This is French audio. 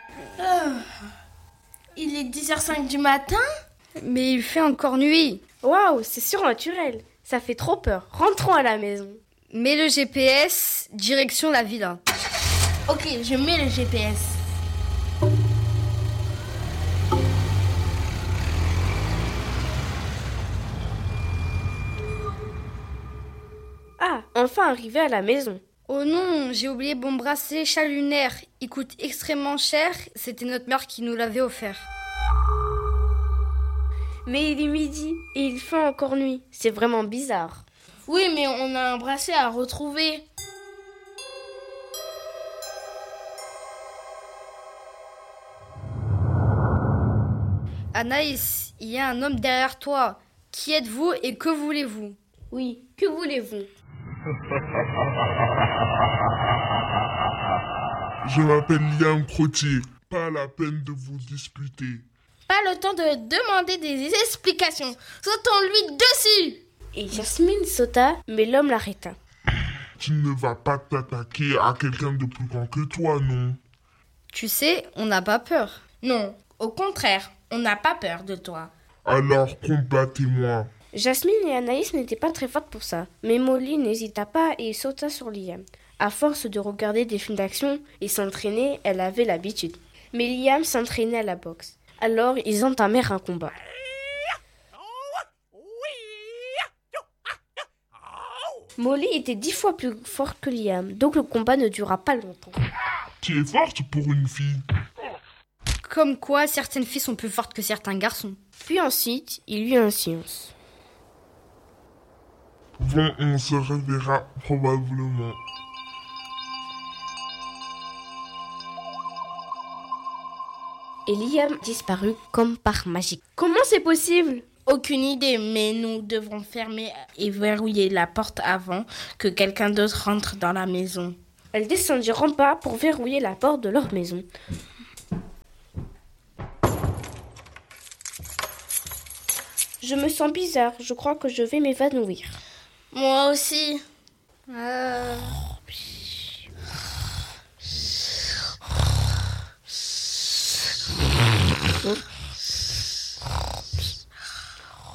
Il est 10h05 du matin? Mais il fait encore nuit. Waouh, c'est surnaturel. Ça fait trop peur. Rentrons à la maison. Mets le GPS, direction la villa. Ok, je mets le GPS. Ah, enfin arrivé à la maison. Oh non, j'ai oublié mon bracelet chat lunaire. Il coûte extrêmement cher. C'était notre mère qui nous l'avait offert. Mais il est midi et il fait encore nuit. C'est vraiment bizarre. Oui, mais on a un bracelet à retrouver. Anaïs, il y a un homme derrière toi. Qui êtes-vous et que voulez-vous? Oui, que voulez-vous? Je m'appelle Liam Crottier. Pas la peine de vous disputer. Pas le temps de demander des explications. Sautons-lui dessus. Et Jasmine sauta, mais l'homme l'arrêta. Tu ne vas pas t'attaquer à quelqu'un de plus grand que toi, non? Tu sais, on n'a pas peur. Non, au contraire, on n'a pas peur de toi. Alors combattez-moi. Jasmine et Anaïs n'étaient pas très fortes pour ça, mais Molly n'hésita pas et sauta sur Liam. À force de regarder des films d'action et s'entraîner, elle avait l'habitude. Mais Liam s'entraînait à la boxe. Alors ils entamèrent un combat. Molly était 10 fois plus forte que Liam, donc le combat ne dura pas longtemps. Tu es forte pour une fille. Comme quoi, certaines filles sont plus fortes que certains garçons. Puis ensuite, il y eut un silence. Bon, on se reverra probablement. Et Liam disparut comme par magie. Comment c'est possible? Aucune idée, mais nous devrons fermer et verrouiller la porte avant que quelqu'un d'autre rentre dans la maison. Elles descendirent en bas pour verrouiller la porte de leur maison. Je me sens bizarre, je crois que je vais m'évanouir. Moi aussi.